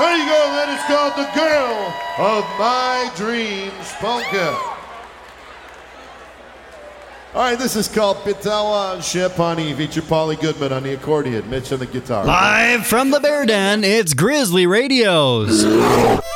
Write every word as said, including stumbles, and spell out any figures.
There you go, that is called The Girl of My Dreams polka. All right, this is called Bitawa Shepani, feature Paulie Goodman on the accordion, Mitch on the guitar. Live from the Bear Den, it's Grizzly Radios.